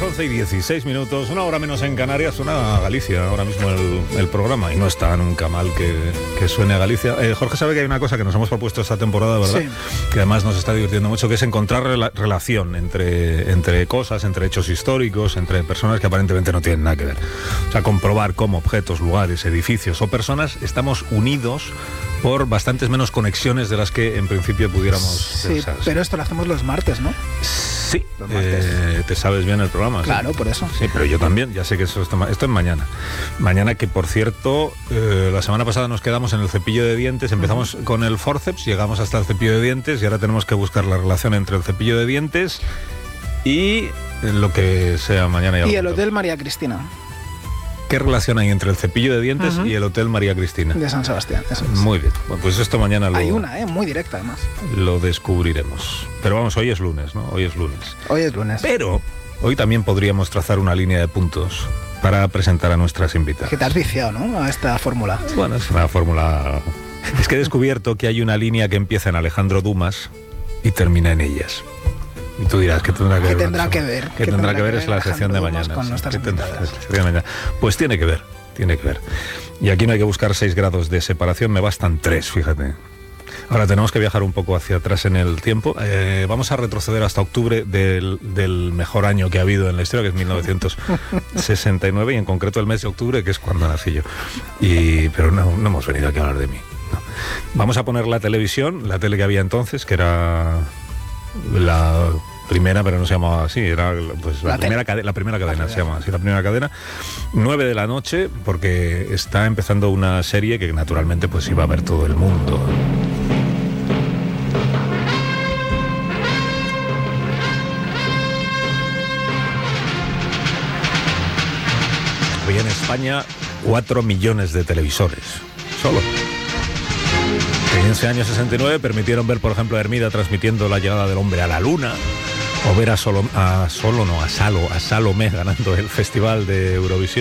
las 11:16, una hora menos en Canarias. Suena a Galicia ahora mismo el programa, y no está nunca mal que suene a Galicia. Jorge sabe que hay una cosa que nos hemos propuesto esta temporada, ¿verdad? Sí. Que además nos está divirtiendo mucho, que es encontrar relación entre cosas, entre hechos históricos, entre personas que aparentemente no tienen nada que ver. O sea, comprobar cómo objetos, lugares, edificios o personas estamos unidos por bastantes menos conexiones de las que en principio pudiéramos pensar. Pero esto lo hacemos los martes, ¿no? Sí, te sabes bien el programa. Claro, ¿sí? Por eso. Sí, pero yo también, ya sé que esto es mañana. Mañana, que por cierto, la semana pasada nos quedamos en el cepillo de dientes, empezamos con el forceps, llegamos hasta el cepillo de dientes y ahora tenemos que buscar la relación entre el cepillo de dientes y lo que sea mañana. Y el Hotel María Cristina. ¿Qué relación hay entre el cepillo de dientes y el Hotel María Cristina? De San Sebastián, eso es. Muy bien, bueno, pues esto mañana hay una, muy directa además. Lo descubriremos. Pero vamos, hoy es lunes, ¿no? Hoy es lunes. Pero hoy también podríamos trazar una línea de puntos para presentar a nuestras invitadas. Que te has viciado, ¿no? A esta fórmula. Bueno, es una fórmula... Es que he descubierto que hay una línea que empieza en Alejandro Dumas y termina en ellas. Y tú dirás, ¿qué tendrá que ver? ¿Qué tendrá que ver? Es la sección de mañana. Pues tiene que ver. Y aquí no hay que buscar 6 grados de separación, me bastan 3, fíjate. Ahora tenemos que viajar un poco hacia atrás en el tiempo. Vamos a retroceder hasta octubre del mejor año que ha habido en la historia, que es 1969, y en concreto el mes de octubre, que es cuando nací yo. Pero no hemos venido aquí a hablar de mí. No. Vamos a poner la televisión, la tele que había entonces, que era... la primera, pero no se llamaba así, era pues la primera cadena, se llama así, la primera cadena, 9 de la noche, porque está empezando una serie que naturalmente pues iba a ver todo el mundo. Había en España 4 millones de televisores, solo. En ese año 69 permitieron ver, por ejemplo, a Hermida transmitiendo la llegada del hombre a la luna, o ver a Salomé ganando el Festival de Eurovisión.